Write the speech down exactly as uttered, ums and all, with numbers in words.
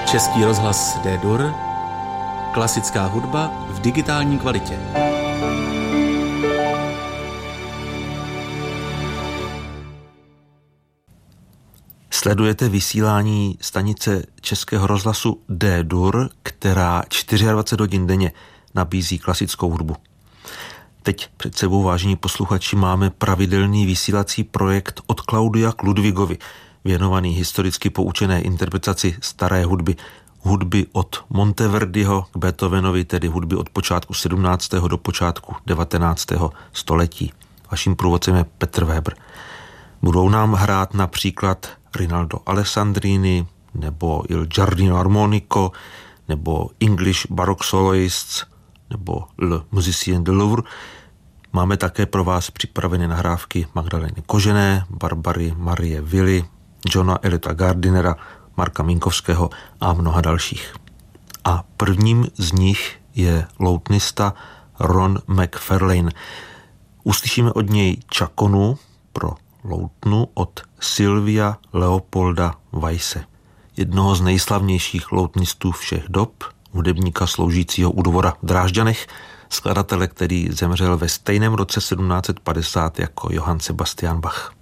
Český rozhlas D-dur, klasická hudba v digitální kvalitě. Sledujete vysílání stanice Českého rozhlasu D-dur, která dvacet čtyři hodin denně nabízí klasickou hudbu. Teď před sebou, vážení posluchači, máme pravidelný vysílací projekt od Klaudia k Ludwigovi, věnovaný historicky poučené interpretaci staré hudby, hudby od Monteverdiho k Beethovenovi, tedy hudby od počátku sedmnáctého do počátku devatenáctého století. Vaším průvodcem je Petr Weber. Budou nám hrát například Rinaldo Alessandrini, nebo Il Giardino Armonico, nebo English Baroque Soloists, nebo Le Musicien de Louvre. Máme také pro vás připravené nahrávky Magdaleny Kožené, Barbary Marie Willy, Johna Eliota Gardinera, Marka Minkovského a mnoha dalších. A prvním z nich je loutnista Ron McFarlane. Uslyšíme od něj čakonu pro loutnu od Sylvia Leopolda Weisse, jednoho z nejslavnějších loutnistů všech dob, hudebníka sloužícího u dvora v Drážďanech, skladatele, který zemřel ve stejném roce sedmnáct set padesát jako Johann Sebastian Bach.